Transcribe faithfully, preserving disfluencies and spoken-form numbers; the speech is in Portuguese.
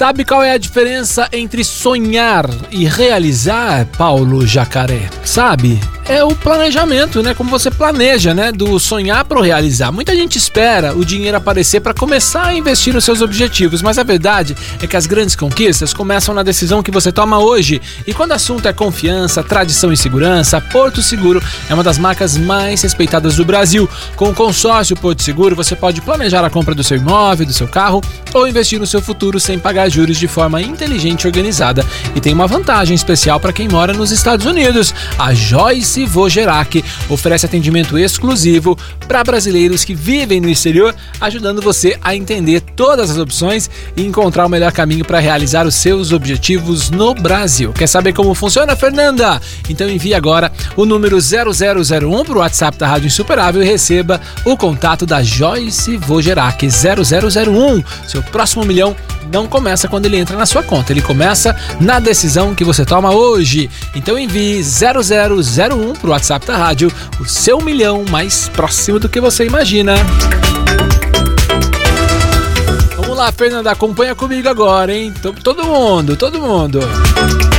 Sabe qual é a diferença entre sonhar e realizar, Paulo Jacaré? Sabe? É o planejamento, né? Como você planeja, né? Do sonhar para o realizar. Muita gente espera o dinheiro aparecer para começar a investir nos seus objetivos, mas a verdade é que as grandes conquistas começam na decisão que você toma hoje. E quando o assunto é confiança, tradição e segurança, Porto Seguro é uma das marcas mais respeitadas do Brasil. Com o consórcio Porto Seguro, você pode planejar a compra do seu imóvel, do seu carro ou investir no seu futuro sem pagar juros de forma inteligente e organizada. E tem uma vantagem especial para quem mora nos Estados Unidos. A Joyce Vogerac oferece atendimento exclusivo para brasileiros que vivem no exterior, ajudando você a entender todas as opções e encontrar o melhor caminho para realizar os seus objetivos no Brasil. Quer saber como funciona, Fernanda? Então envie agora o número zero zero zero um para o WhatsApp da Rádio Insuperável e receba o contato da Joyce Vogerac. Zero zero zero um. Seu próximo milhão não começa quando ele entra na sua conta, ele começa na decisão que você toma hoje. Então envie zero zero zero um para o WhatsApp da rádio, o seu milhão mais próximo do que você imagina. Vamos lá, Fernanda, acompanha comigo agora, hein? Todo mundo, todo mundo.